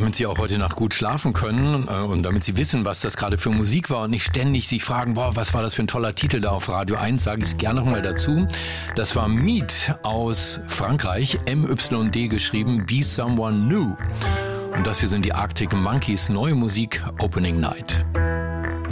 damit Sie auch heute Nacht gut schlafen können und damit Sie wissen, was das gerade für Musik war und nicht ständig sich fragen, boah, was war das für ein toller Titel da auf Radio 1, sage ich es gerne nochmal dazu. Das war Meat aus Frankreich, MYD geschrieben, Be Someone New. Und das hier sind die Arctic Monkeys, neue Musik, Opening Night.